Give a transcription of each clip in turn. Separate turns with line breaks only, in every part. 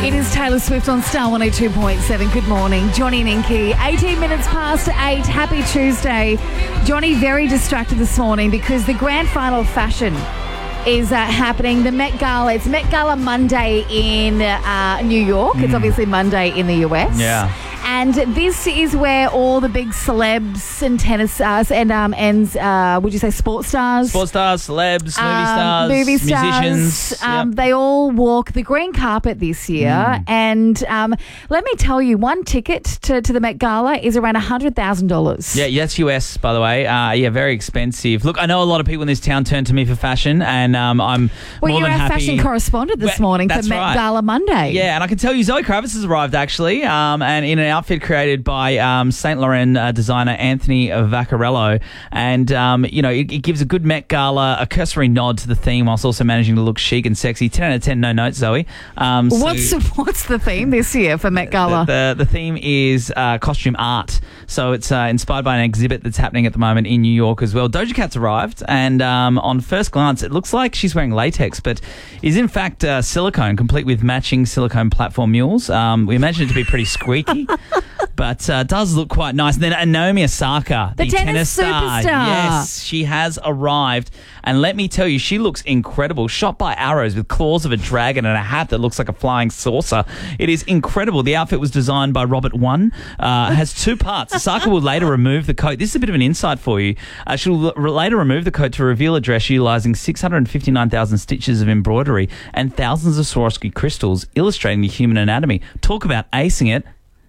It is Taylor Swift on Star 102.7. Good morning. Johnny and Inky, 18 minutes past 8. Happy Tuesday. Johnny, very distracted this morning because the grand final of fashion is happening. The Met Gala. It's Met Gala Monday in New York. It's obviously Monday in the US.
Yeah.
And this is where all the big celebs and tennis stars and would you say sports stars?
Sports stars, celebs, movie stars, musicians.
They all walk the green carpet this year. And let me tell you, one ticket to the Met Gala is around $100,000.
Yeah, that's US, by the way. Yeah, very expensive. Look, I know a lot of people in this town turn to me for fashion, and I'm more than happy.
You're our fashion correspondent this morning for Met Gala Monday.
Yeah, and I can tell you Zoe Kravitz has arrived, actually, and in an outfit created by St. Laurent designer Anthony Vaccarello. And, it gives a good Met Gala, a cursory nod to the theme whilst also managing to look chic and sexy. 10 out of 10, no notes, Zoe.
What's the theme this year for Met Gala?
The theme is costume art. So it's inspired by an exhibit that's happening at the moment in New York as well. Doja Cat's arrived, and on first glance, it looks like she's wearing latex, but is in fact silicone, complete with matching silicone platform mules. We imagine it to be pretty squeaky, but does look quite nice. And then Naomi Osaka,
the tennis
star.
Superstar.
Yes, she has arrived. And let me tell you, she looks incredible. Shot by arrows with claws of a dragon and a hat that looks like a flying saucer. It is incredible. The outfit was designed by Robert One. Has two parts. Osaka will later remove the coat. This is a bit of an insight for you. She'll later remove the coat to reveal a dress utilising 659,000 stitches of embroidery and thousands of Swarovski crystals illustrating the human anatomy. Talk about acing it.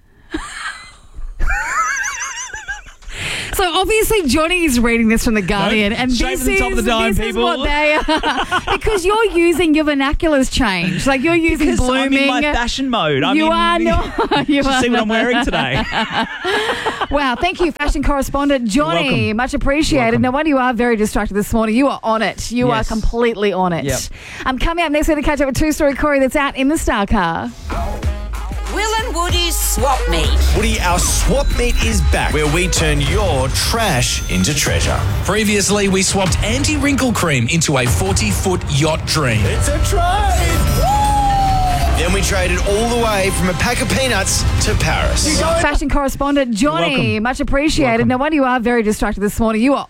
So obviously Johnny is reading this from The Guardian, and
straight from the top of the dime,
this
people.
is what they are. Because you're using your vernacular's changed. Like you're using
Because
blooming.
I'm in my fashion mode.
You are not. You
Just
are
see what I'm
not.
wearing today.
Wow, thank you, fashion correspondent Johnny.
Welcome.
Much appreciated.
Welcome.
No wonder you are very distracted this morning. You are on it. You are
Yes.
completely on it.
Yep.
I'm coming up next week to catch up with two-story Corey that's out in the Star Car.
Will and Woody's Swap Meet.
Woody, our swap meet is back, where we turn your trash into treasure.
Previously, we swapped anti-wrinkle cream into a 40-foot yacht dream.
It's a trade! Then we traded all the way from a pack of peanuts to Paris.
Fashion correspondent Johnny.
Welcome.
Much appreciated.
Welcome.
No wonder you are very distracted this morning. You are